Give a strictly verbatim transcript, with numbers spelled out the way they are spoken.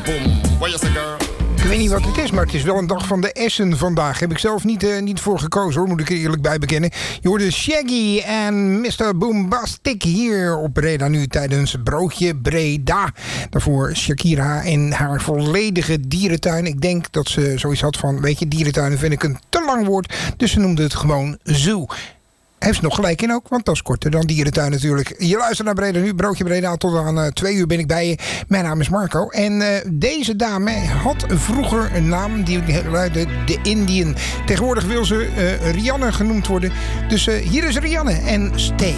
boom. What you say, girl? Ik weet niet wat het is, maar het is wel een dag van de Essen vandaag. Heb ik zelf niet, uh, niet voor gekozen, hoor, moet ik er eerlijk bij bekennen. Je hoorde Shaggy en mister Boombastic hier op Breda nu tijdens Broodje Breda. Daarvoor Shakira en haar volledige dierentuin. Ik denk dat ze zoiets had van, weet je, dierentuinen vind ik een te lang woord. Dus ze noemde het gewoon zoo. Heeft ze nog gelijk in ook, want dat is korter dan dierentuin natuurlijk. Je luistert naar Breda nu, Broodje Breda. Tot aan uh, twee uur ben ik bij je. Mijn naam is Marco. En uh, deze dame had vroeger een naam die luidde de Indian. Tegenwoordig wil ze uh, Rianne genoemd worden. Dus uh, hier is Rianne en Stay.